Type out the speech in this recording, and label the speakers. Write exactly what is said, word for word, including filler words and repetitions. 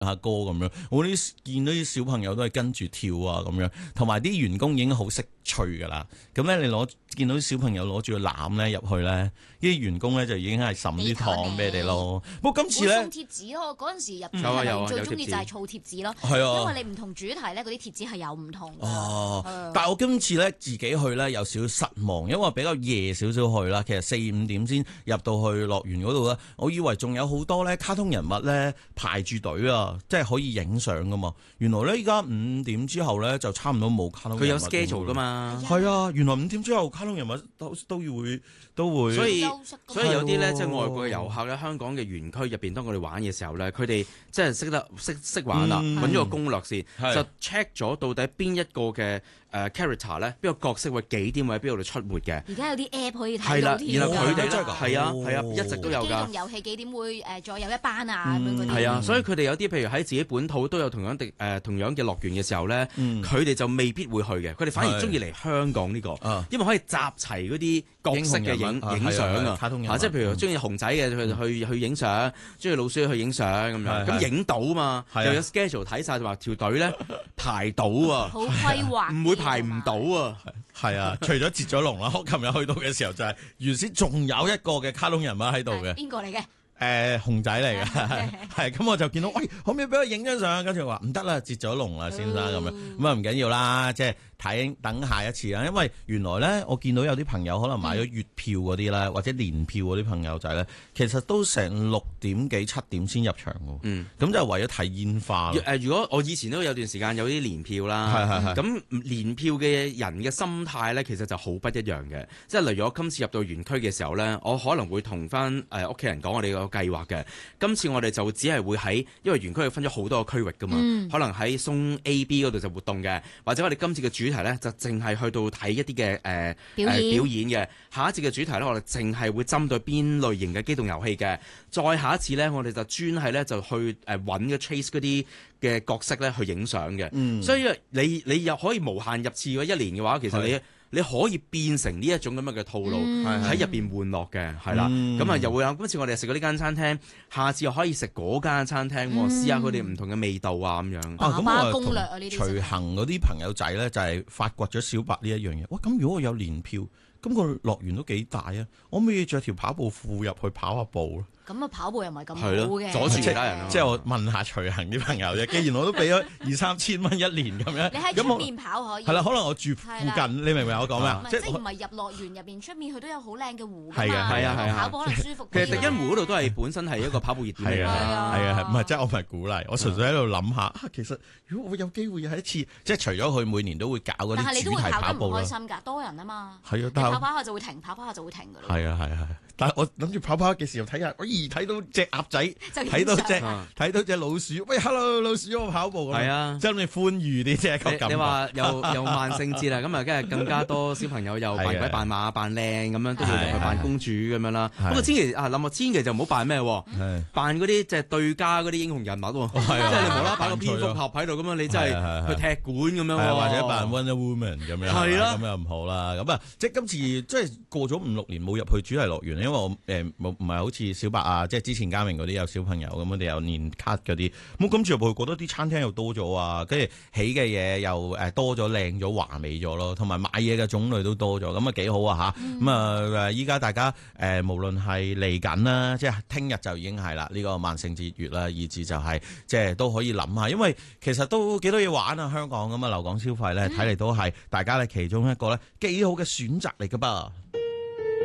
Speaker 1: 下歌咁樣。我啲見到啲小朋友都係跟住跳啊咁樣，同埋啲員工已經好識趣噶啦。咁咧你攞見到啲小朋友攞住個籃咧入去咧，啲員工咧就已經係滲啲糖俾你哋咯。不過今次咧
Speaker 2: 送貼紙咯，嗰陣時入主題樂園最中意就係儲貼紙咯。
Speaker 1: 係啊，
Speaker 2: 因為你唔同主題咧，嗰啲貼紙係有唔同嘅。
Speaker 1: 哦，但係我今次咧自己去咧有少少失望，因為我比較夜少少去啦。其實四五點先入到去樂園嗰度咧，我以為仲有好多咧卡通人物咧排住隊啊，即係可以影相噶嘛。原來咧依家五點之後咧就差唔多冇卡通人物。
Speaker 3: 佢有 schedule 噶嘛？
Speaker 1: 係啊，原來五點之後卡通人物都都要會都會。
Speaker 3: 所以所以有啲咧即係外國嘅遊客咧，香港嘅園區入邊，當我哋玩嘅時候咧，佢哋即係識得識識玩啦，揾咗個攻略先，就 check 咗到底邊一個嘅誒 character 咧，邊個角色會幾點會喺邊度出沒嘅。
Speaker 2: 而家有啲 app 可以睇
Speaker 3: 係啦，
Speaker 2: 到添。
Speaker 3: 然後佢哋咧
Speaker 1: 真係㗎
Speaker 3: 係啊係啊，一直都有㗎。
Speaker 2: 機動遊戲幾點會誒再有一班啊咁樣嗰啲。
Speaker 3: 係啊，所以佢哋有啲譬如喺自己本土都有同樣的誒同樣嘅樂園嘅時候咧，佢哋就未必會去嘅，佢哋反而中意嚟香港呢個，因為可以集齊嗰啲角色嘅影影相啊，即係譬如中意熊仔嘅去去去影相，中意老鼠去影相咁樣，咁影到嘛，又有 schedule 睇晒，就話條隊咧排到啊，
Speaker 2: 好規劃，
Speaker 3: 唔會排唔到啊，
Speaker 1: 係啊，除咗截咗龍啦，我琴日去到嘅時候就係原先仲有一個嘅卡通人物喺度嘅，
Speaker 2: 邊個嚟嘅？
Speaker 1: 誒熊仔嚟嘅，係咁我就見到，喂，可唔可以俾我影張相？跟住話唔得啦，截咗龍啦，先生咁樣，咁啊唔緊要啦，即係睇等下一次啦。因為原來咧，我見到有啲朋友可能買咗月票嗰啲咧，或者年票嗰啲朋友仔咧，其實都成六點幾七點先入場嘅。嗯，咁就為咗睇煙花。
Speaker 3: 誒，如果我以前都有段時間有啲年票啦，
Speaker 1: 係係係。
Speaker 3: 咁年票嘅人嘅心態咧，其實就好不一樣嘅。即係例如我今次入到園區嘅時候咧，我可能會同翻誒屋企人講我哋個計劃嘅。今次我哋就只係會喺，因為園區分咗好多個區域噶嘛，嗯、可能喺松 A、B 嗰度就活動嘅，或者我哋今次嘅主題咧就淨係去到睇一啲嘅誒表演表演嘅。下一次嘅主題咧，我哋淨係會針對邊類型嘅機動遊戲嘅。再下一次咧，我哋就專係咧就去誒揾嘅 chase 嗰啲嘅角色咧去影相嘅。嗯、所以你你又可以無限入次喎，一年嘅話，其實你。你可以變成呢一種咁樣嘅套路喺入邊玩樂嘅，係啦，咁啊、嗯、又會有今次我哋食過呢間餐廳，下次又可以食嗰間餐廳，嗯、試下佢哋唔同嘅味道啊咁樣。
Speaker 2: 爸爸攻略啊呢啲。
Speaker 1: 隨行嗰啲朋友仔咧就係發掘咗小白呢一樣嘢。哇！咁如果我有年票，咁個樂園都幾大啊！我可唔可以着條跑步褲入去跑下步咧？
Speaker 2: 咁啊跑步又唔係咁好嘅，
Speaker 3: 阻住其他人啊！
Speaker 1: 即係我問下隨行啲朋友啫。既然我都俾咗二三千蚊一年咁樣，
Speaker 2: 你喺出面跑可以。
Speaker 1: 係啦，可能我住附近，你明唔明我講咩啊？
Speaker 2: 即係唔係入樂園入邊出面，佢都有好靚嘅湖㗎嘛。
Speaker 1: 係啊係啊係啊！
Speaker 2: 跑步可能舒服啲。
Speaker 3: 其實迪欣湖嗰度都係本身係一個跑步熱點嚟㗎。
Speaker 1: 係啊係啊，唔係即係我唔係鼓勵，我純粹喺度諗下啊。其實如果我有機會喺一次，即係除咗佢每年都會搞嗰啲主題跑步啦。
Speaker 2: 開心㗎，多人啊嘛。
Speaker 1: 係啊，
Speaker 2: 跑跑下就會停，跑跑下就會停㗎啦。
Speaker 1: 係啊係啊係。但係我諗住跑跑嘅時候睇下，我咦睇到隻鴨仔，睇到隻睇到隻老鼠，喂 hello 老鼠，我跑步咁，係啊，即係咁歡愉啲啫。
Speaker 3: 你話又又萬聖節啦，咁啊，跟住更加多小朋友又扮鬼扮馬扮靚咁樣，都會去扮公主咁樣啦。不過千祈啊諗啊，千祈就唔好扮咩，扮嗰啲即係對家嗰啲英雄人物喎，即係你無啦啦擺個蝙蝠俠喺度咁樣，你真係去踢館咁樣，
Speaker 1: 或者扮 Wonder Woman 咁樣，係啦，咁又唔好啦。咁啊，即係今次即係過咗五六年冇入去主題樂園，因為我誒冇唔係好似小白啊，即係之前嘉明嗰啲有小朋友咁，我哋有年卡嗰啲，咁今次入去覺得啲餐廳又多咗啊，跟住起嘅嘢又誒多咗、靚咗、華美咗咯，同埋買嘢嘅種類都多咗，咁啊幾好啊吓，咁啊誒依家大家誒無論係嚟緊啦，即係聽日就已經係啦，呢個萬聖節月啦，以至就係即係都可以諗下，因為其實都幾多嘢玩啊，香港咁啊，留港消費咧睇嚟都係大家咧其中一個咧幾好嘅選擇嚟噶噃。